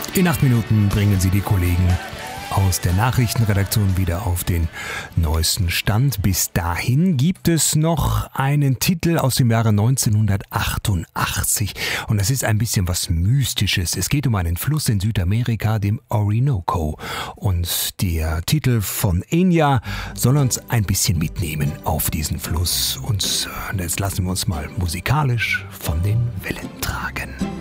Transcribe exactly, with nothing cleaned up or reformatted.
In acht Minuten bringen Sie die Kollegen aus der Nachrichtenredaktion wieder auf den neuesten Stand. Bis dahin gibt es noch einen Titel aus dem Jahre neunzehnhundertachtundachtzig und das ist ein bisschen was Mystisches. Es geht um einen Fluss in Südamerika, dem Orinoco, und der Titel von Enya soll uns ein bisschen mitnehmen auf diesen Fluss und jetzt lassen wir uns mal musikalisch von den Wellen tragen.